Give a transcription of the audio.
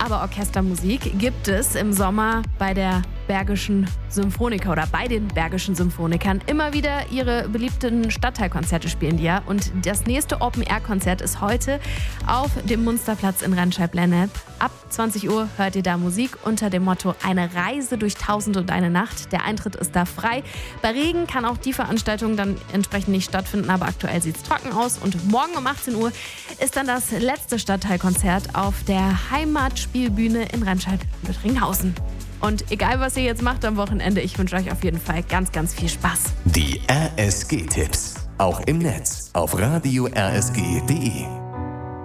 Aber Orchestermusik gibt es im Sommer bei der Bergischen Symphoniker oder bei den Bergischen Symphonikern. Immer wieder ihre beliebten Stadtteilkonzerte spielen die ja. Und das nächste Open-Air-Konzert ist heute auf dem Munsterplatz in Rentscheld-Lennep. Ab 20 Uhr hört ihr da Musik unter dem Motto Eine Reise durch 1001 Nacht. Der Eintritt ist da frei. Bei Regen kann auch die Veranstaltung dann entsprechend nicht stattfinden, aber aktuell sieht es trocken aus. Und morgen um 18 Uhr ist dann das letzte Stadtteilkonzert auf der Heimatspielbühne in Rentscheld-Lüttringhausen. Und egal, was ihr jetzt macht am Wochenende, ich wünsche euch auf jeden Fall ganz, ganz viel Spaß. Die RSG-Tipps. Auch im Netz auf radio-rsg.de.